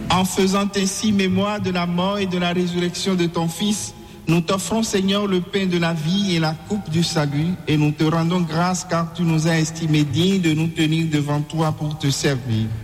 En faisant ainsi mémoire de la mort et de la résurrection de ton Fils, nous t'offrons, Seigneur, le pain de la vie et la coupe du salut, et nous te rendons grâce car tu nous as estimés dignes de nous tenir devant toi pour te servir.